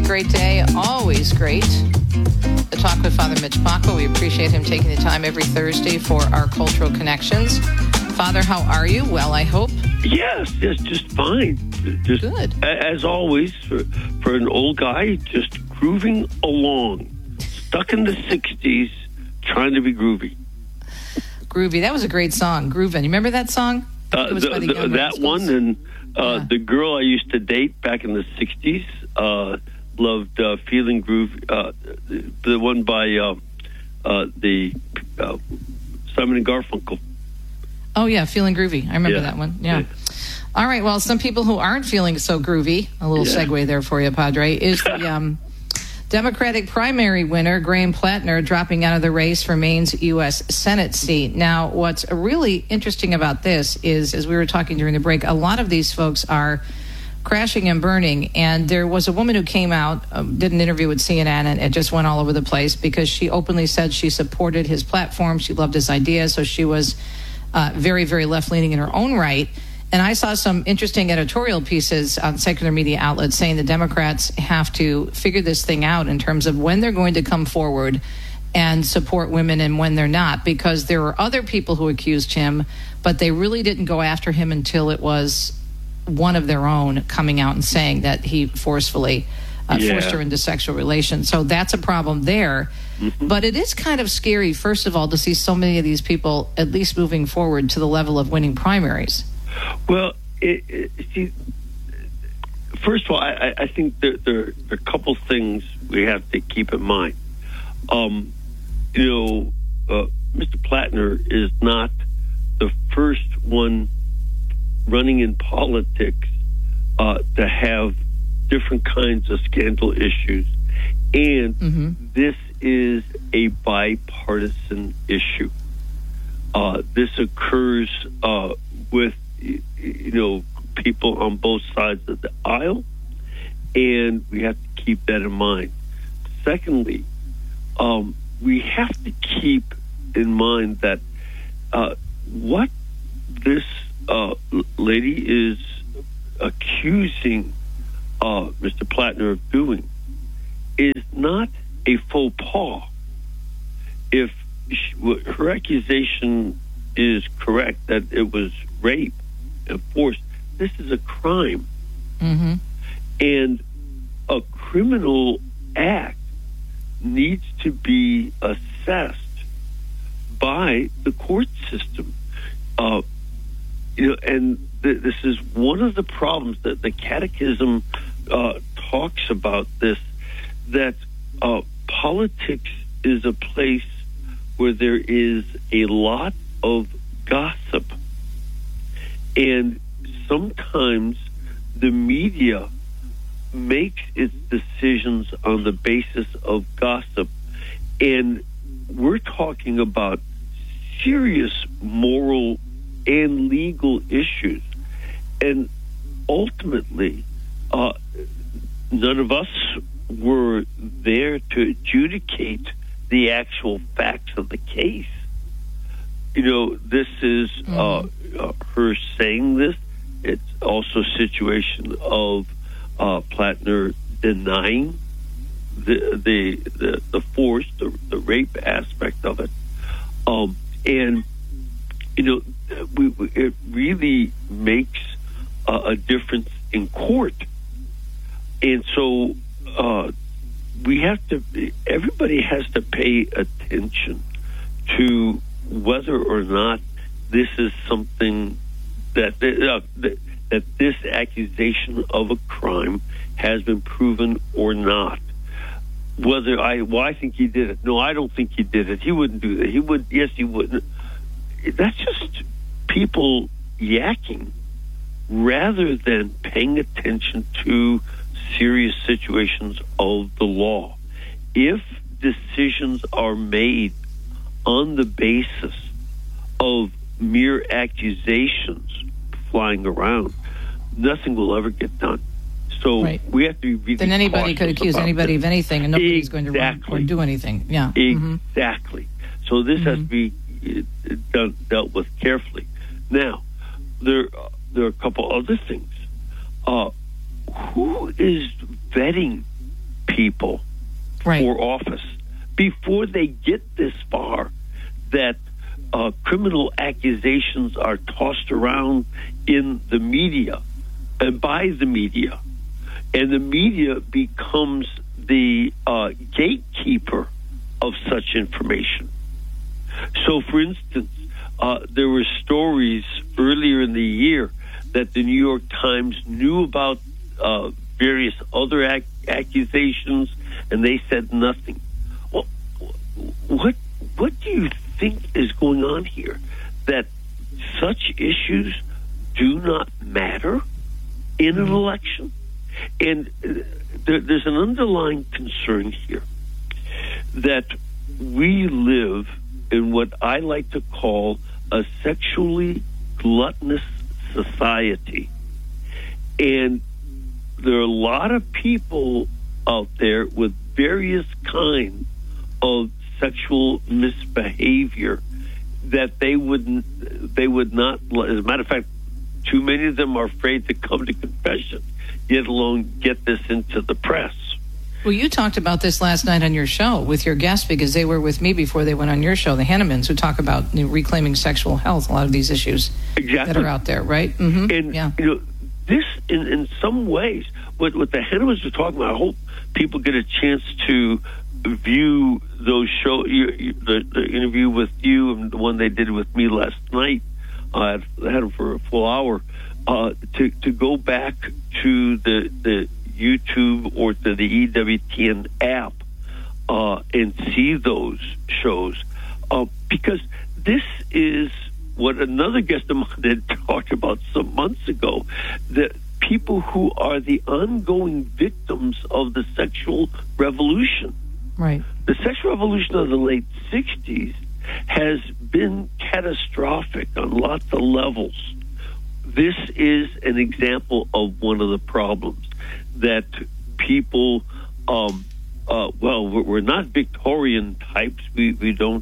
great day. Always great to talk with Father Mitch Pacwa. We appreciate him taking the time every Thursday for our Cultural Connections. Father, how are you? Well, I hope. Yes, just fine. Just good. As always, for an old guy, just grooving along. Stuck in the 60s, trying to be groovy. Groovy. That was a great song, Groovin'. You remember that song? That one, and the girl I used to date back in the 60s loved Feeling Groovy, the one by the Simon and Garfunkel. Oh, yeah, Feeling Groovy. I remember that one. Yeah. All right, well, some people who aren't feeling so groovy, a little segue there for you, Padre, is the Democratic primary winner, Graham Plattner, dropping out of the race for Maine's U.S. Senate seat. Now, what's really interesting about this is, as we were talking during the break, a lot of these folks are crashing and burning. And there was a woman who came out, did an interview with CNN, and it just went all over the place because she openly said she supported his platform. She loved his ideas. So she was very, very left-leaning in her own right. And I saw some interesting editorial pieces on secular media outlets saying the Democrats have to figure this thing out in terms of when they're going to come forward and support women and when they're not, because there were other people who accused him, but they really didn't go after him until it was one of their own coming out and saying that he forcefully forced her into sexual relations. So that's a problem there. Mm-hmm. But it is kind of scary, first of all, to see so many of these people at least moving forward to the level of winning primaries. Well, see, first of all, I think there are a couple things we have to keep in mind. Mr. Plattner is not the first one running in politics to have different kinds of scandal issues. And this is a bipartisan issue. This occurs with people on both sides of the aisle, and we have to keep that in mind. Secondly, we have to keep in mind that what this lady is accusing Mr. Plattner of doing is not a faux pas. If her accusation is correct, that it was rape and force, this is a crime. Mm-hmm. And a criminal act needs to be assessed by the court system. And this is one of the problems that the Catechism talks about this, that politics is a place where there is a lot of gossip. And sometimes the media makes its decisions on the basis of gossip. And we're talking about serious moral and legal issues. And ultimately, none of us were there to adjudicate the actual facts of the case. This is her saying this. It's also a situation of Plattner denying the force, the rape aspect of it, and it really makes a difference in court. And so everybody has to pay attention to whether or not this is something that this accusation of a crime has been proven or not. I think he did it. No, I don't think he did it. He wouldn't do that. He would. Yes, he wouldn't. That's just people yakking rather than paying attention to serious situations of the law. If decisions are made on the basis of mere accusations flying around, nothing will ever get done. So we have to be really then anybody could accuse anybody of anything, and nobody's going to run or do anything. Yeah, exactly. So this has to be dealt with carefully. Now, there are a couple other things. Who is vetting people for office before they get this far, that criminal accusations are tossed around in the media and by the media, and the media becomes the gatekeeper of such information. So, for instance, there were stories earlier in the year that the New York Times knew about various other accusations, and they said nothing. Well, what do you think is going on here? That such issues do not matter in an election? And there's an underlying concern here that we live in what I like to call a sexually gluttonous society. And there are a lot of people out there with various kinds of sexual misbehavior that they would not, as a matter of fact, too many of them are afraid to come to confession, yet alone get this into the press. Well, you talked about this last night on your show with your guests, because they were with me before they went on your show, the Hannemans, who talk about reclaiming sexual health, a lot of these issues that are out there, right? Mm-hmm. And this, in some ways, what the Hannemans are talking about, I hope people get a chance to view those shows, the interview with you and the one they did with me last night. I had them for a full hour. To go back to the YouTube or to the EWTN app and see those shows, because this is what another guest of mine had talked about some months ago, that people who are the ongoing victims of the sexual revolution. Right. The sexual revolution of the late 60s has been catastrophic on lots of levels. This is an example of one of the problems, that people, we're not Victorian types. We don't,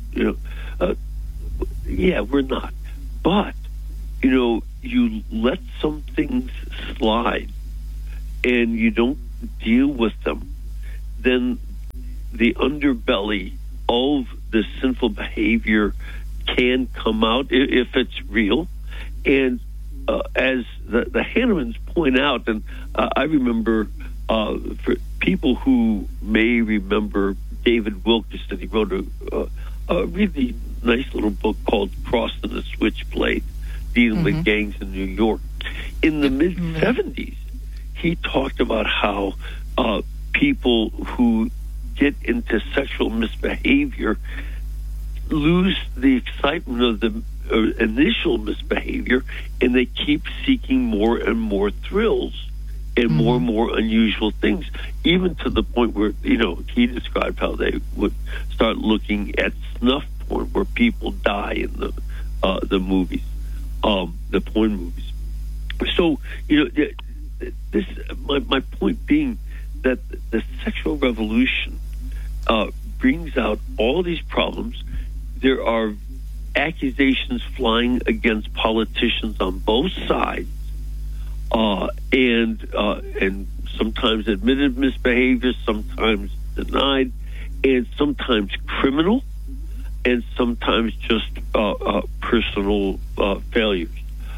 we're not. But, you let some things slide and you don't deal with them, then the underbelly of the sinful behavior can come out if it's real. And as the Hannemans point out, and I remember, for people who may remember David Wilkerson, he wrote a really nice little book called Crossing the Switchblade, dealing with gangs in New York. In the mid-'70s, he talked about how people who get into sexual misbehavior lose the excitement of the initial misbehavior, and they keep seeking more and more thrills and more unusual things, even to the point where, he described how they would start looking at snuff porn, where people die in the movies, the porn movies. So, this my point being that the sexual revolution brings out all these problems. There are accusations flying against politicians on both sides, and sometimes admitted misbehavior, sometimes denied, and sometimes criminal, and sometimes just personal failures,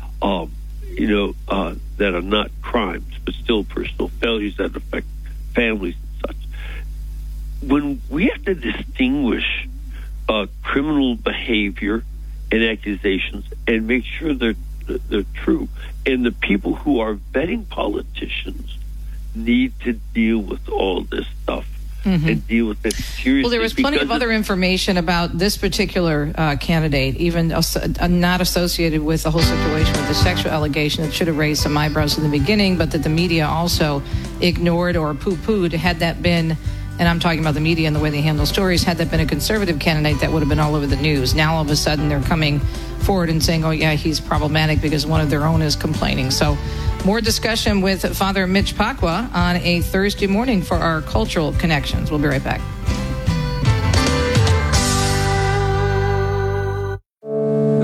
that are not crimes, but still personal failures that affect families and such. When we have to distinguish criminal behavior and accusations and make sure they're true, and the people who are vetting politicians need to deal with all this stuff and deal with it seriously. Well, there was plenty of other information about this particular candidate, even not associated with the whole situation with the sexual allegation, that should have raised some eyebrows in the beginning, but that the media also ignored or poo-pooed. Had that been, and I'm talking about the media and the way they handle stories, had that been a conservative candidate, that would have been all over the news. Now, all of a sudden, they're coming forward and saying, oh, yeah, he's problematic because one of their own is complaining. So more discussion with Father Mitch Pacwa on a Thursday morning for our Cultural Connections. We'll be right back.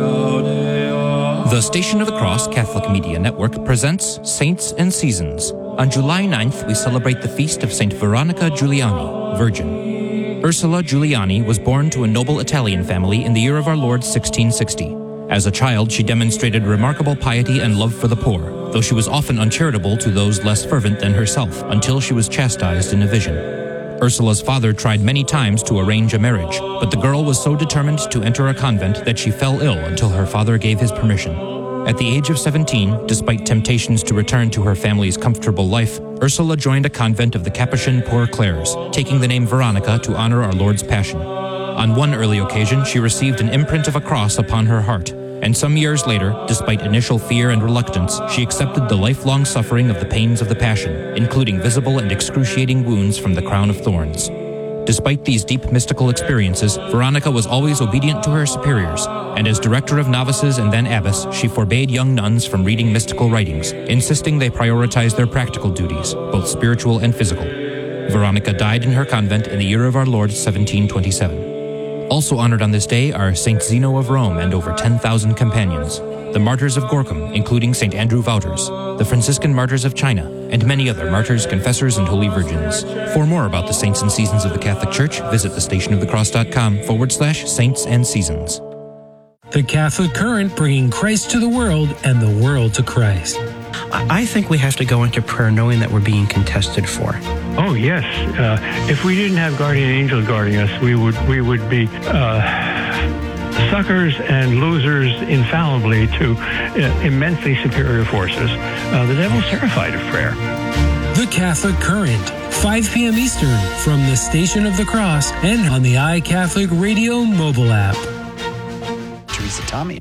The Station of the Cross Catholic Media Network presents Saints and Seasons, On July 9th, we celebrate the feast of Saint Veronica Giuliani, Virgin. Ursula Giuliani was born to a noble Italian family in the year of our Lord 1660. As a child, she demonstrated remarkable piety and love for the poor, though she was often uncharitable to those less fervent than herself, until she was chastised in a vision. Ursula's father tried many times to arrange a marriage, but the girl was so determined to enter a convent that she fell ill until her father gave his permission. At the age of 17, despite temptations to return to her family's comfortable life, Ursula joined a convent of the Capuchin Poor Clares, taking the name Veronica to honor our Lord's Passion. On one early occasion, she received an imprint of a cross upon her heart, and some years later, despite initial fear and reluctance, she accepted the lifelong suffering of the pains of the Passion, including visible and excruciating wounds from the crown of thorns. Despite these deep mystical experiences, Veronica was always obedient to her superiors, and as director of novices and then abbess, she forbade young nuns from reading mystical writings, insisting they prioritize their practical duties, both spiritual and physical. Veronica died in her convent in the year of our Lord 1727. Also honored on this day are Saint Zeno of Rome and over 10,000 companions, the martyrs of Gorkum, including St. Andrew Wouters, the Franciscan martyrs of China, and many other martyrs, confessors, and holy virgins. For more about the saints and seasons of the Catholic Church, visit thestationofthecross.com/saints and seasons. The Catholic Current, bringing Christ to the world and the world to Christ. I think we have to go into prayer knowing that we're being contested for. Oh, yes. If we didn't have guardian angels guarding us, we would be suckers and losers infallibly to immensely superior forces. The devil's terrified of prayer. The Catholic Current, 5 p.m. Eastern, from the Station of the Cross and on the iCatholic Radio mobile app. Teresa Tommy.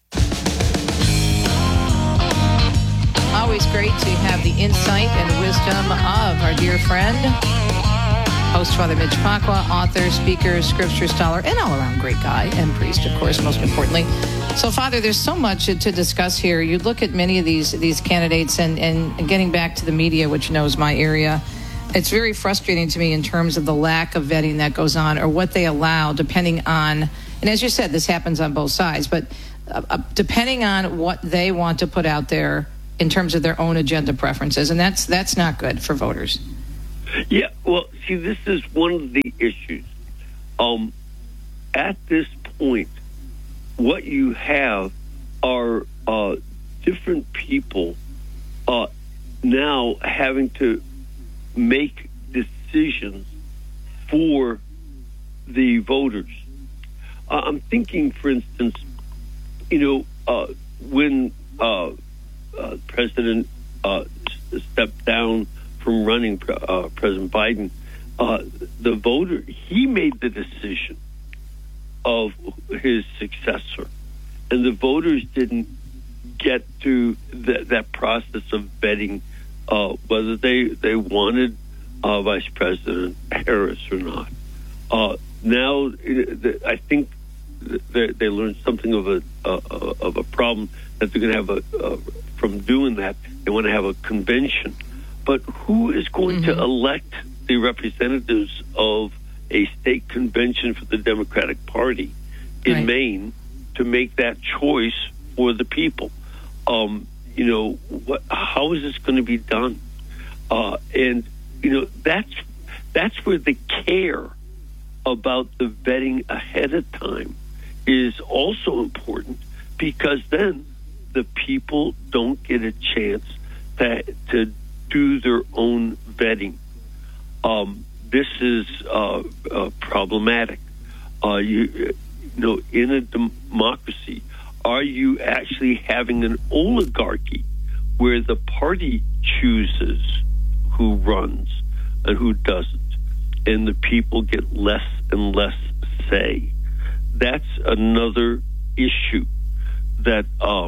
Always great to have the insight and wisdom of our dear friend, host Father Mitch Pacwa, author, speaker, scripture scholar, and all-around great guy, and priest, of course, most importantly. So, Father, there's so much to discuss here. You look at many of these candidates, and getting back to the media, which knows my area, it's very frustrating to me in terms of the lack of vetting that goes on or what they allow, depending on, and as you said, this happens on both sides, but depending on what they want to put out there in terms of their own agenda preferences, and that's not good for voters. Yeah, well, see, this is one of the issues. At this point, what you have are different people now having to make decisions for the voters. I'm thinking, for instance, when President stepped down from running, President Biden, the voter, he made the decision of his successor, and the voters didn't get to that process of vetting whether they wanted Vice President Harris or not. Now, I think they learned something of a problem that they're going to have from doing that. They want to have a convention. But who is going to elect the representatives of a state convention for the Democratic Party in Maine to make that choice for the people? How is this going to be done? And that's where the care about the vetting ahead of time is also important, because then the people don't get a chance to do their own vetting. This is problematic. In a democracy, are you actually having an oligarchy where the party chooses who runs and who doesn't, and the people get less and less say? That's another issue that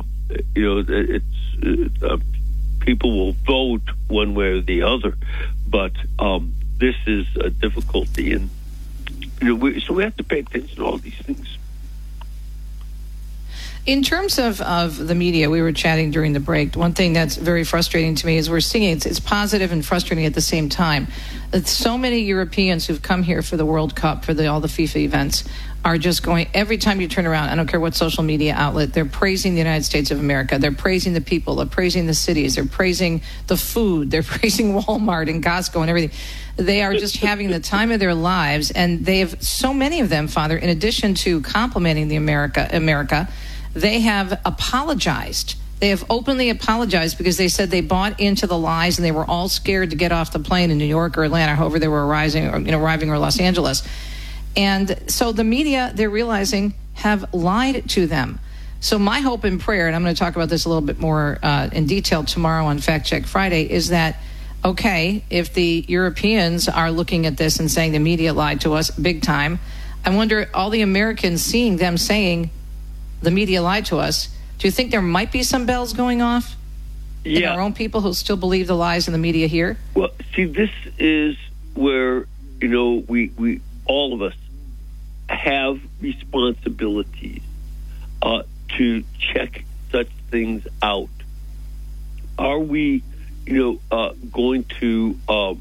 people will vote one way or the other, but this is a difficulty, and so we have to pay attention to all these things. In terms of the media, we were chatting during the break. One thing that's very frustrating to me is we're seeing it's positive and frustrating at the same time. So many Europeans who've come here for the World Cup, for all the FIFA events, are just going, every time you turn around, I don't care what social media outlet, they're praising the United States of America. They're praising the people. They're praising the cities. They're praising the food. They're praising Walmart and Costco and everything. They are just having the time of their lives. And they have, so many of them, Father, in addition to complimenting the America, they have apologized. They have openly apologized because they said they bought into the lies and they were all scared to get off the plane in New York or Atlanta, however they were arriving or Los Angeles. And so the media, they're realizing, have lied to them. So my hope and prayer, and I'm going to talk about this a little bit more in detail tomorrow on Fact Check Friday, is that, okay, if the Europeans are looking at this and saying the media lied to us big time, I wonder, all the Americans seeing them saying the media lied to us, do you think there might be some bells going off in our own people who still believe the lies in the media here? Well, see, this is where, we all of us have responsibilities to check such things out. Are we, going to,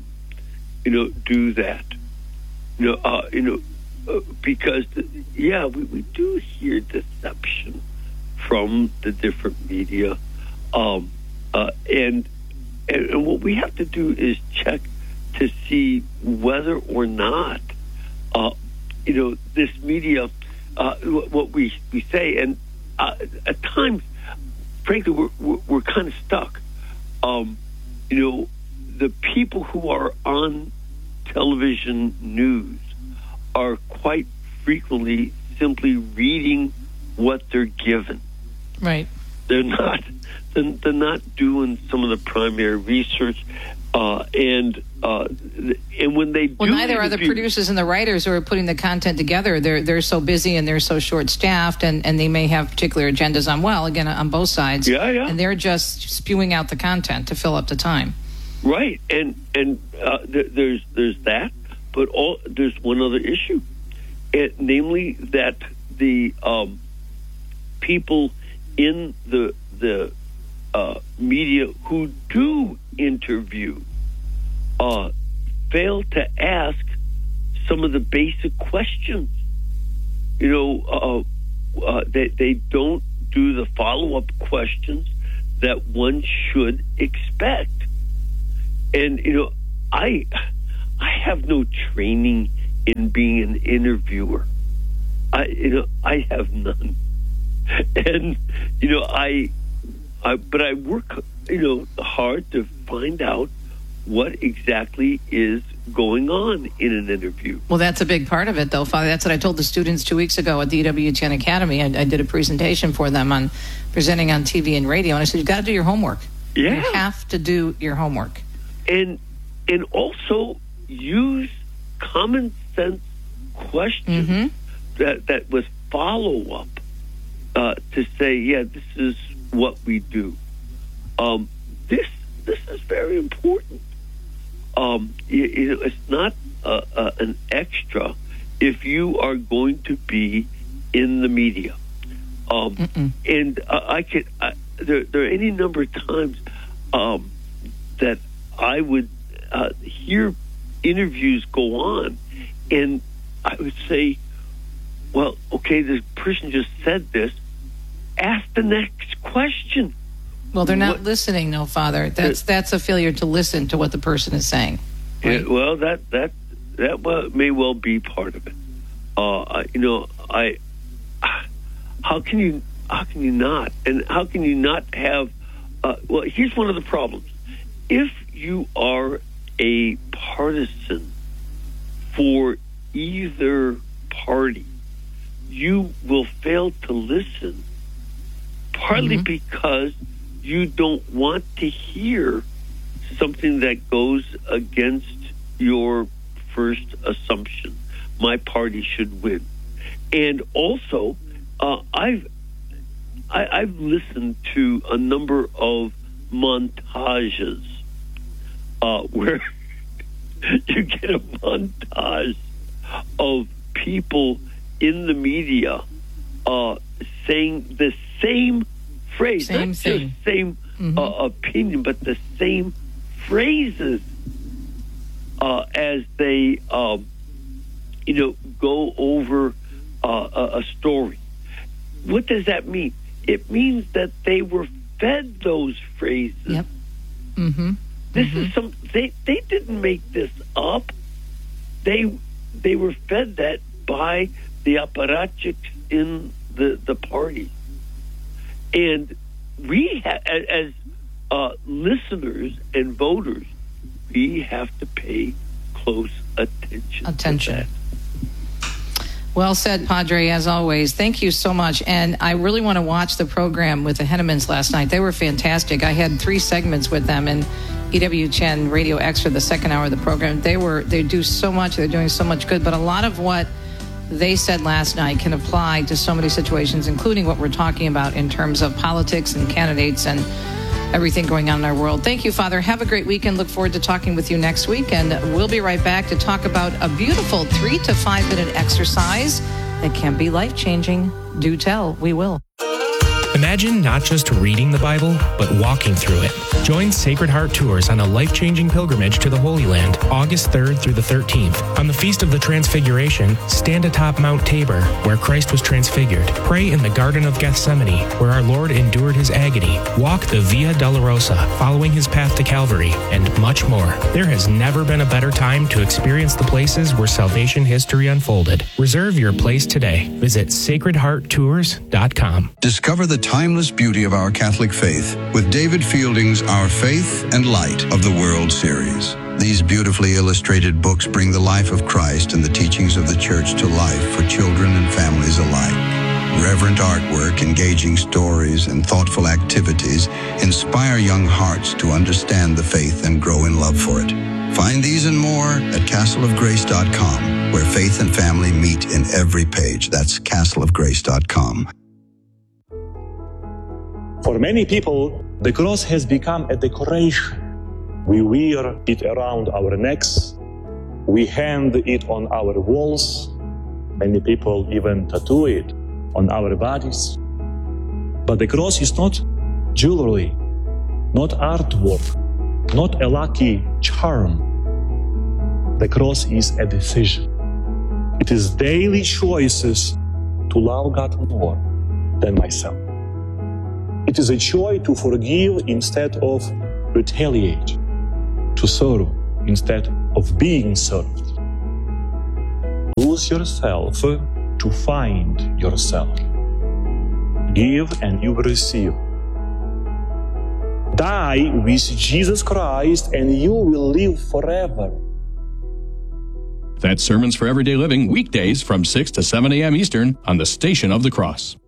do that? Because, we do hear deception from the different media, and what we have to do is check to see whether or not, this media, what we say, and at times, frankly, we're kind of stuck. The people who are on television news are quite frequently simply reading what they're given. Right. They're not doing some of the primary research, and when they do, neither are the producers and the writers who are putting the content together. They're so busy and they're so short-staffed, and they may have particular agendas on both sides. Yeah. And they're just spewing out the content to fill up the time. Right, and there's that, but there's one other issue, namely that the people in the media who do interview fail to ask some of the basic questions. They don't do the follow-up questions that one should expect. And I have no training in being an interviewer. I have none. And but I work hard to find out what exactly is going on in an interview. Well, that's a big part of it, though, Father. That's what I told the students 2 weeks ago at the EWTN Academy. I did a presentation for them on presenting on TV and radio, and I said, you've got to do your homework. Yeah. You have to do your homework. And also use common sense questions that was follow-up to say, this is what we do. This is very important. It's not an extra if you are going to be in the media. And there are any number of times that I would hear interviews go on, and I would say, well, okay, this person just said this. Ask the next question. Well, they're not listening, no, Father. That's a failure to listen to what the person is saying. Right? Yeah, well, that may well be part of it. How can you not? And how can you not have? Well, here's one of the problems. If you are a partisan for either party, you will fail to listen, partly because you don't want to hear something that goes against your first assumption. My party should win. And also, I've listened to a number of montages where you get a montage of people in the media saying the same phrase, same not thing. just same opinion, but the same phrases as they, go over a story. What does that mean? It means that they were fed those phrases. Yep. Mm-hmm. This is they didn't make this up. They were fed that by the apparatchiks in the party. And we, as listeners and voters, we have to pay close attention. To that. Well said, Padre, as always. Thank you so much. And I really want to watch the program with the Hennemans last night. They were fantastic. I had 3 segments with them in EWTN Radio Extra, the second hour of the program. They do so much. They're doing so much good. But a lot of what they said last night can apply to so many situations, including what we're talking about in terms of politics and candidates and everything going on in our world. Thank you, Father. Have a great weekend. Look forward to talking with you next week. And we'll be right back to talk about a beautiful 3 to 5 minute exercise that can be life-changing. Do tell. We will. Imagine not just reading the Bible, but walking through it. Join Sacred Heart Tours on a life-changing pilgrimage to the Holy Land, August 3rd through the 13th. On the Feast of the Transfiguration, stand atop Mount Tabor, where Christ was transfigured. Pray in the Garden of Gethsemane, where our Lord endured his agony. Walk the Via Dolorosa, following his path to Calvary, and much more. There has never been a better time to experience the places where salvation history unfolded. Reserve your place today. Visit sacredhearttours.com. Discover the timeless beauty of our Catholic faith with David Fielding's Our Faith and Light of the World series. These beautifully illustrated books bring the life of Christ and the teachings of the Church to life for children and families alike. Reverent artwork, engaging stories, and thoughtful activities inspire young hearts to understand the faith and grow in love for it. Find these and more at castleofgrace.com, where faith and family meet in every page. That's castleofgrace.com. For many people, the cross has become a decoration. We wear it around our necks. We hang it on our walls. Many people even tattoo it on our bodies. But the cross is not jewelry, not artwork, not a lucky charm. The cross is a decision. It is daily choices to love God more than myself. It is a choice to forgive instead of retaliate, to serve instead of being served. Lose yourself to find yourself. Give and you will receive. Die with Jesus Christ and you will live forever. That's Sermons for Everyday Living, weekdays from 6 to 7 a.m. Eastern on the Station of the Cross.